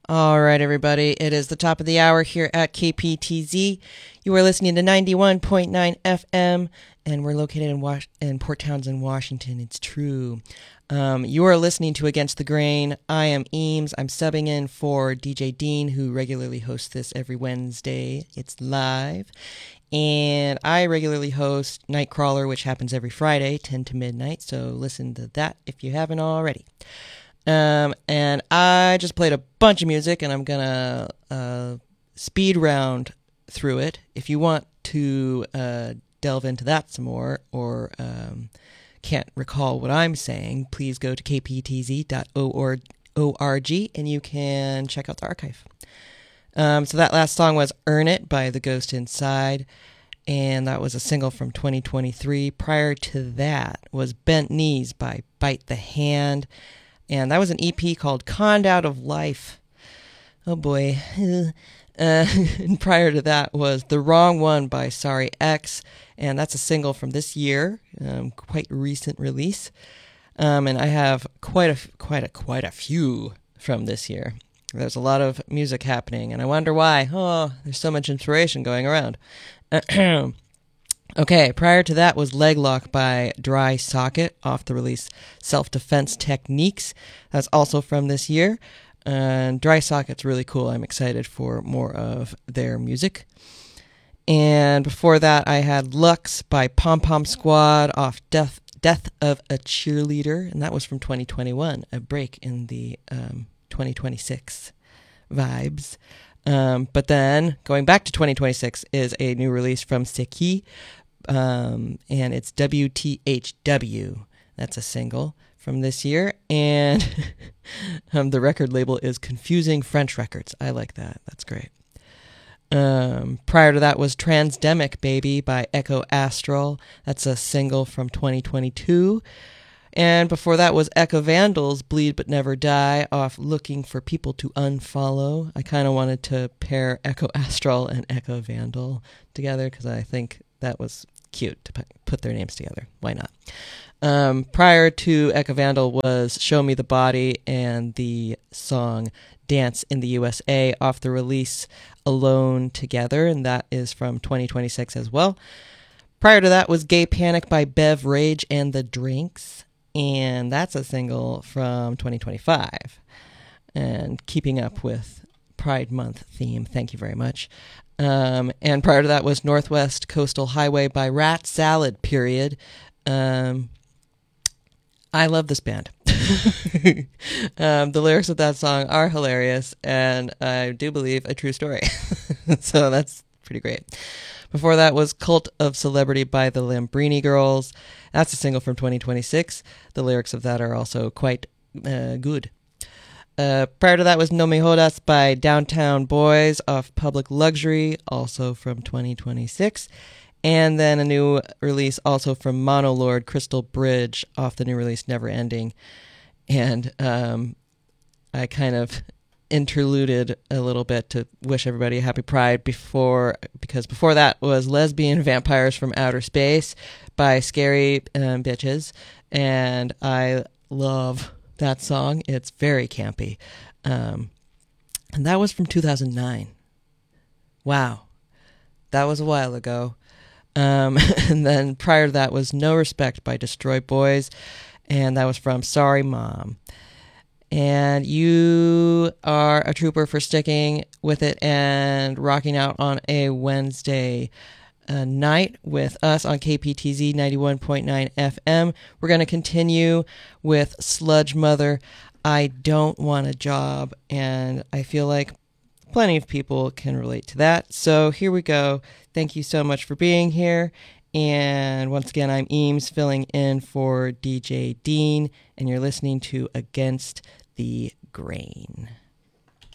All right, everybody. It is the top of the hour here at KPTZ. You are listening to 91.9 FM, and we're located in Port Townsend, Washington. It's true. You are listening to Against the Grain. I am Eames. I'm subbing in for DJ Dean, who regularly hosts this every Wednesday. It's live. And I regularly host Nightcrawler, which happens every Friday, 10 to midnight. So listen to that if you haven't already. And I just played a bunch of music, and I'm gonna speed round through it. If you want to delve into that some more, or can't recall what I'm saying, please go to kptz.org and you can check out the archive. So that last song was Earn It by The Ghost Inside, and that was a single from 2023. Prior to that was Bent Knees by Bite the Hand, and that was an EP called Conned Out of Life. Oh boy. And prior to that was The Wrong One by Sorry X, and that's a single from this year, quite recent release. And I have quite a few from this year. There's a lot of music happening, and I wonder why. Oh, there's so much inspiration going around. Okay, prior to that was Leg Lock by Dry Socket off the release Self-Defense Techniques. That's also from this year. And Dry Socket's really cool. I'm excited for more of their music. And before that, I had Lux by Pom Pom Squad off Death of a Cheerleader, and that was from 2021, a break in the 2026 vibes. But then, going back to 2026, is a new release from Seki, and it's WTHW. That's a single from this year, and the record label is Confusing French Records. I like that. That's great. Prior to that was Transdemic Baby by Echo Astral. That's a single from 2022. And before that was Echo Vandals, Bleed But Never Die, off Looking for People to Unfollow. I kind of wanted to pair Echo Astral and Echo Vandal together because I think that was cute to put their names together. Why not? Prior to Echo Vandal was Show Me the Body and the song Dance in the USA off the release Alone Together, and that is from 2026 as well. Prior to that was Gay Panic by Bev Rage and the Drinks, and that's a single from 2025. And keeping up with Pride Month theme, thank you very much. And prior to that was Northwest Coastal Highway by Rat Salad, period. I love this band. The lyrics of that song are hilarious, and I do believe a true story. So that's pretty great. Before that was Cult of Celebrity by the Lambrini Girls. That's a single from 2026. The lyrics of that are also quite good. Prior to that was No Me Jodas by Downtown Boys off Public Luxury, also from 2026. And then a new release also from Monolord, Crystal Bridge, off the new release Never Ending. And I kind of interluded a little bit to wish everybody a happy Pride because before that was Lesbian Vampires from Outer Space by Scary Bitches. And I love that song. It's very campy. And that was from 2009. Wow. That was a while ago. And then prior to that was No Respect by Destroy Boys, and that was from Sorry Mom. And you are a trooper for sticking with it and rocking out on a Wednesday night with us on KPTZ 91.9 FM. We're going to continue with Sludge Mother, I Don't Want a Job, and I feel like plenty of people can relate to that. So here we go. Thank you so much for being here. And once again, I'm Eames filling in for DJ Dean, and you're listening to Against the Grain.